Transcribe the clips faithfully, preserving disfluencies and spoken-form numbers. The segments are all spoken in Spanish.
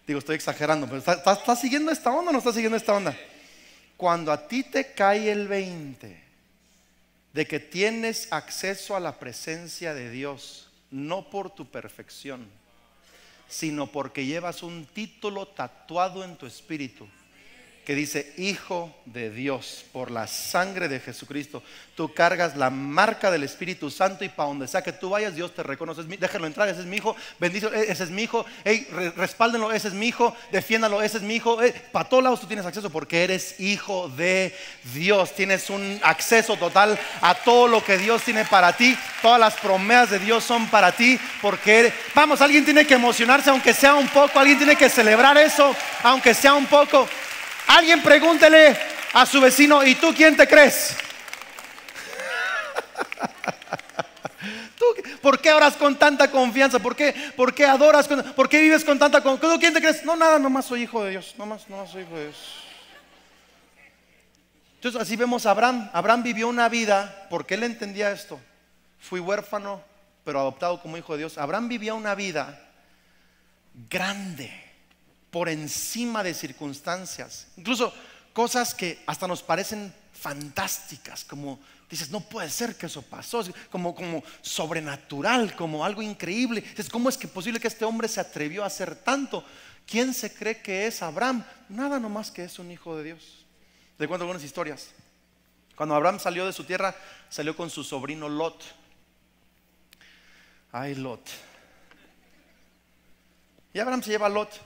Digo, estoy exagerando, pero ¿estás está, está siguiendo esta onda o no estás siguiendo esta onda? Cuando a ti te cae el veinte de que tienes acceso a la presencia de Dios, no por tu perfección, sino porque llevas un título tatuado en tu espíritu que dice Hijo de Dios, por la sangre de Jesucristo, tú cargas la marca del Espíritu Santo, y para donde sea que tú vayas, Dios te reconoce. Déjenlo entrar, ese es mi hijo, bendícelo, ese es mi hijo, hey, respáldenlo, ese es mi hijo, defiéndalo, ese es mi hijo. Hey, para todos lados tú tienes acceso porque eres hijo de Dios, tienes un acceso total a todo lo que Dios tiene para ti. Todas las promesas de Dios son para ti, porque eres, vamos, alguien tiene que emocionarse aunque sea un poco, alguien tiene que celebrar eso aunque sea un poco. Alguien pregúntele a su vecino, ¿y tú quién te crees? ¿Tú, ¿Por qué oras con tanta confianza? ¿Por qué, por qué adoras? Con, ¿Por qué vives con tanta confianza? ¿Tú quién te crees? No, nada, nomás soy hijo de Dios. Nomás, nomás soy hijo de Dios. Entonces así vemos a Abraham. Abraham vivió una vida, porque él entendía esto. Fui huérfano, pero adoptado como hijo de Dios. Abraham vivía una vida grande, por encima de circunstancias, incluso cosas que hasta nos parecen fantásticas, como dices, no puede ser que eso pasó, como, como sobrenatural, como algo increíble. Dices, ¿cómo es que posible que este hombre se atrevió a hacer tanto? ¿Quién se cree que es Abraham? Nada, nomás que es un hijo de Dios. Le cuento algunas historias. Cuando Abraham salió de su tierra, salió con su sobrino Lot. Ay, Lot. Y Abraham se lleva a Lot.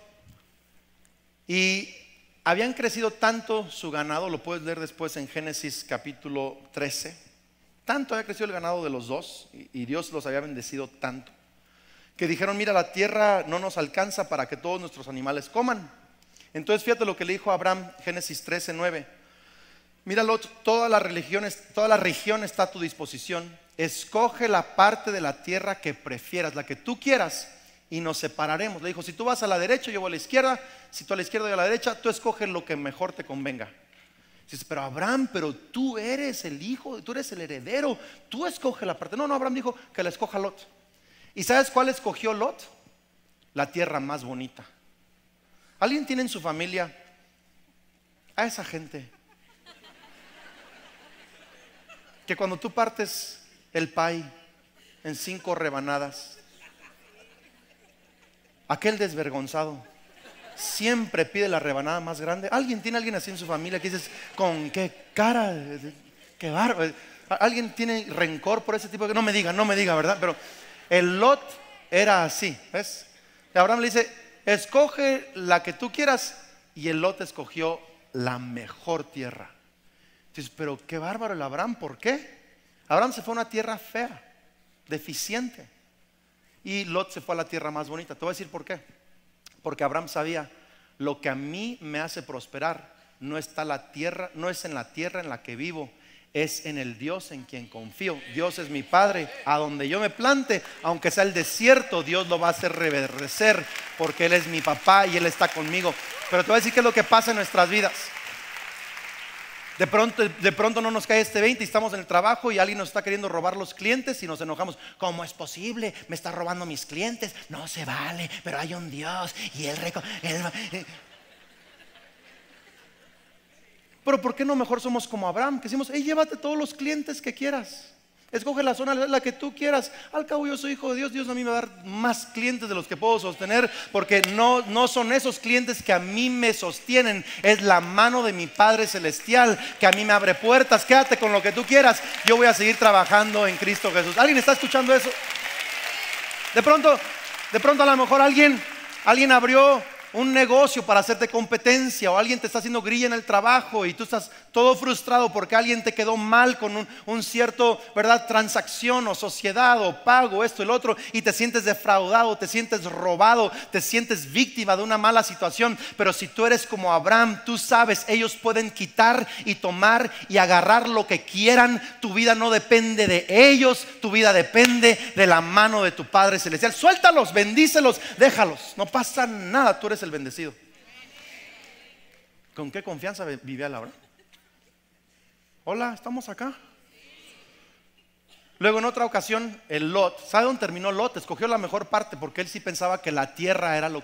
Y habían crecido tanto su ganado, lo puedes leer después en Génesis capítulo trece. Tanto había crecido el ganado de los dos, y, y Dios los había bendecido tanto, que dijeron, mira, la tierra no nos alcanza para que todos nuestros animales coman. Entonces fíjate lo que le dijo a Abraham, Génesis trece, nueve. Mira, Lot, toda la religión, toda la región está a tu disposición. Escoge la parte de la tierra que prefieras, la que tú quieras, y nos separaremos. Le dijo, si tú vas a la derecha, yo voy a la izquierda. Si tú a la izquierda, yo a la derecha. Tú escoges lo que mejor te convenga. Dices, pero Abraham, pero tú eres el hijo, tú eres el heredero, tú escoge la parte. No, no, Abraham dijo que la escoja Lot. ¿Y sabes cuál escogió Lot? La tierra más bonita. ¿Alguien tiene en su familia a esa gente que cuando tú partes el pay en cinco rebanadas, aquel desvergonzado siempre pide la rebanada más grande? ¿Alguien tiene a alguien así en su familia que dices, con qué cara, qué bárbaro? ¿Alguien tiene rencor por ese tipo de... No me diga, no me diga, ¿verdad? Pero el Lot era así, ¿ves? Y Abraham le dice, escoge la que tú quieras, y el Lot escogió la mejor tierra. Dices, pero qué bárbaro el Abraham, ¿por qué? Abraham se fue a una tierra fea, deficiente, y Lot se fue a la tierra más bonita. Te voy a decir por qué. Porque Abraham sabía, lo que a mí me hace prosperar no está la tierra, no es en la tierra en la que vivo, es en el Dios en quien confío. Dios es mi Padre, a donde yo me plante, aunque sea el desierto, Dios lo va a hacer reverdecer, porque Él es mi papá y Él está conmigo. Pero te voy a decir qué es lo que pasa en nuestras vidas. De pronto, de pronto no nos cae este veinte y estamos en el trabajo y alguien nos está queriendo robar los clientes y nos enojamos. ¿Cómo es posible? Me está robando mis clientes. No se vale, pero hay un Dios y Él... Reco- él eh. Pero ¿por qué no mejor somos como Abraham? Que decimos, hey, llévate todos los clientes que quieras. Escoge la zona, la que tú quieras. Al cabo yo soy hijo de Dios. Dios a mí me va a dar más clientes de los que puedo sostener, porque no, no son esos clientes que a mí me sostienen. Es la mano de mi Padre Celestial que a mí me abre puertas. Quédate con lo que tú quieras. Yo voy a seguir trabajando en Cristo Jesús. ¿Alguien está escuchando eso? De pronto, de pronto a lo mejor alguien, alguien abrió un negocio para hacerte competencia, o alguien te está haciendo grilla en el trabajo y tú estás todo frustrado porque alguien te quedó mal con un, un cierto, ¿verdad?, transacción o sociedad o pago, esto y lo otro, y te sientes defraudado, te sientes robado, te sientes víctima de una mala situación. Pero si tú eres como Abraham, tú sabes, ellos pueden quitar y tomar y agarrar lo que quieran. Tu vida no depende de ellos, tu vida depende de la mano de tu Padre Celestial. Suéltalos, bendícelos, déjalos, no pasa nada, tú eres el bendecido. ¿Con qué confianza vivía Laura? Hola, estamos acá. Luego en otra ocasión el Lot, ¿sabe dónde terminó Lot? Escogió la mejor parte porque él sí pensaba que la tierra era lo